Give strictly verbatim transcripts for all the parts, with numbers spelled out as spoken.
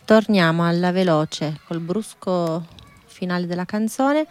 torniamo alla veloce col brusco finale della canzone.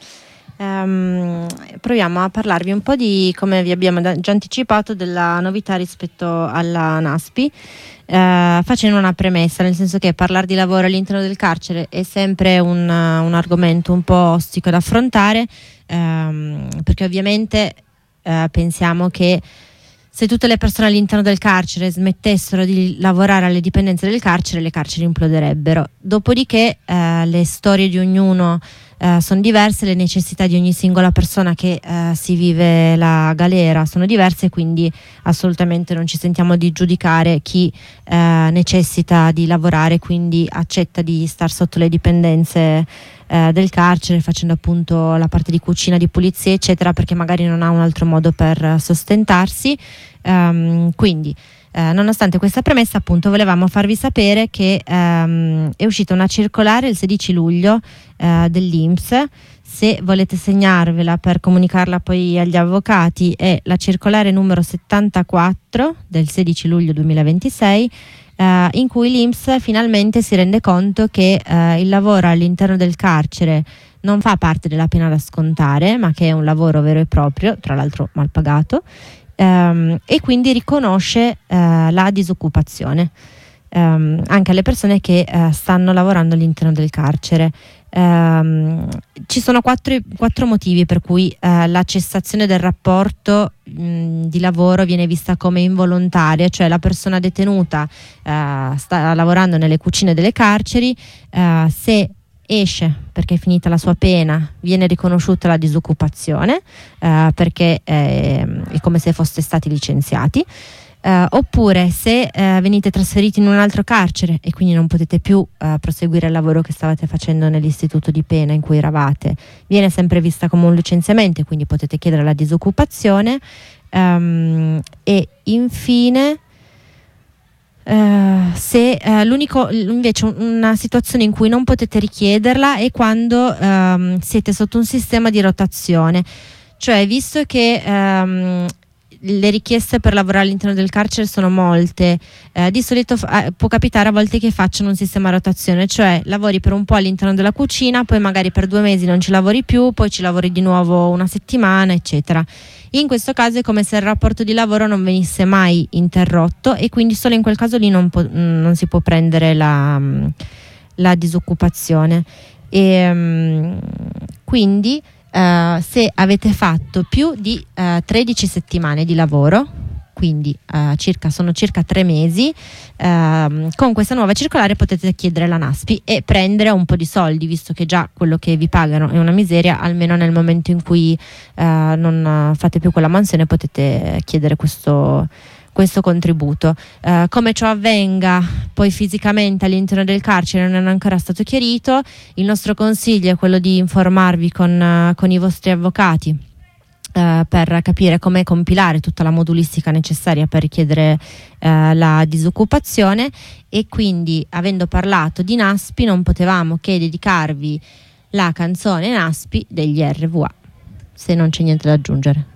Um, proviamo a parlarvi un po' di, come vi abbiamo già anticipato, della novità rispetto alla NASPI, uh, facendo una premessa, nel senso che parlare di lavoro all'interno del carcere è sempre un, un argomento un po' ostico da affrontare, um, perché ovviamente uh, pensiamo che se tutte le persone all'interno del carcere smettessero di lavorare alle dipendenze del carcere, le carceri imploderebbero. Dopodiché eh, le storie di ognuno eh, sono diverse, le necessità di ogni singola persona che eh, si vive la galera sono diverse, quindi assolutamente non ci sentiamo di giudicare chi eh, necessita di lavorare, quindi accetta di star sotto le dipendenze eh, del carcere, facendo appunto la parte di cucina, di pulizia, eccetera, perché magari non ha un altro modo per sostentarsi. Um, quindi eh, nonostante questa premessa, appunto, volevamo farvi sapere che um, è uscita una circolare il sedici luglio eh, dell'I N P S. Se volete segnarvela per comunicarla poi agli avvocati, è la circolare numero settantaquattro del sedici luglio duemilaventisei, eh, in cui l'I N P S finalmente si rende conto che eh, il lavoro all'interno del carcere non fa parte della pena da scontare, ma che è un lavoro vero e proprio, tra l'altro mal pagato, Um, e quindi riconosce uh, la disoccupazione um, anche alle persone che uh, stanno lavorando all'interno del carcere. Um, ci sono quattro, quattro motivi per cui uh, la cessazione del rapporto mh, di lavoro viene vista come involontaria, cioè la persona detenuta uh, sta lavorando nelle cucine delle carceri, uh, se esce perché è finita la sua pena viene riconosciuta la disoccupazione eh, perché eh, è come se foste stati licenziati, eh, oppure se eh, venite trasferiti in un altro carcere e quindi non potete più eh, proseguire il lavoro che stavate facendo nell'istituto di pena in cui eravate, viene sempre vista come un licenziamento e quindi potete chiedere la disoccupazione. Um, e infine Uh, se uh, l'unico invece una situazione in cui non potete richiederla è quando um, siete sotto un sistema di rotazione, cioè visto che um, le richieste per lavorare all'interno del carcere sono molte, eh, di solito fa- può capitare a volte che facciano un sistema a rotazione, cioè lavori per un po' all'interno della cucina, poi magari per due mesi non ci lavori più, poi ci lavori di nuovo una settimana, eccetera. In questo caso è come se il rapporto di lavoro non venisse mai interrotto e quindi solo in quel caso lì non, po- non si può prendere la, la disoccupazione. E, um, quindi Uh, se avete fatto più di uh, tredici settimane di lavoro, quindi uh, circa, sono circa tre mesi, uh, con questa nuova circolare potete chiedere la NASPI e prendere un po' di soldi, visto che già quello che vi pagano è una miseria, almeno nel momento in cui uh, non fate più quella mansione potete chiedere questo questo contributo. Uh, come ciò avvenga poi fisicamente all'interno del carcere non è ancora stato chiarito. Il nostro consiglio è quello di informarvi con, uh, con i vostri avvocati uh, per capire come compilare tutta la modulistica necessaria per richiedere uh, la disoccupazione, e quindi, avendo parlato di NASPI, non potevamo che dedicarvi la canzone NASPI degli R V A, se non c'è niente da aggiungere.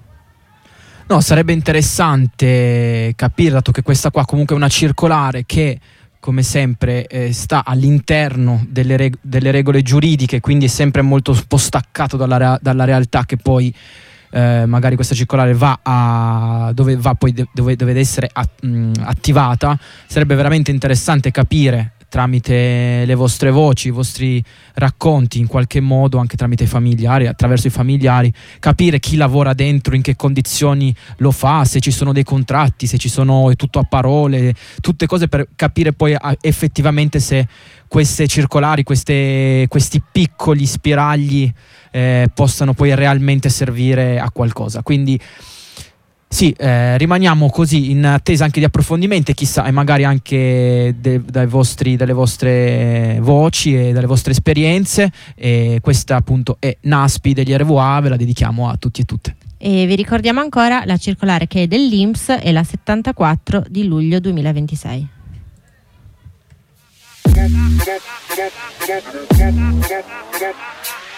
No, sarebbe interessante capire, dato che questa qua comunque è una circolare che, come sempre, eh, sta all'interno delle, reg- delle regole giuridiche, quindi è sempre molto un po' staccato dalla, rea- dalla realtà che poi eh, magari questa circolare va a dove va poi de- dove deve essere at- mh, attivata. Sarebbe veramente interessante capire, tramite le vostre voci, i vostri racconti, in qualche modo anche tramite i familiari, attraverso i familiari, capire chi lavora dentro, in che condizioni lo fa, se ci sono dei contratti, se ci sono, è tutto a parole, tutte cose per capire poi a, effettivamente se queste circolari, queste, questi piccoli spiragli eh, possano poi realmente servire a qualcosa. Quindi sì, eh, rimaniamo così in attesa anche di approfondimenti, chissà, e magari anche de- dai vostri, dalle vostre voci e dalle vostre esperienze. E questa appunto è NASPI degli R V A, ve la dedichiamo a tutti e tutte. E vi ricordiamo ancora la circolare che è dell'I N P S e la settantaquattro di luglio duemilaventisei.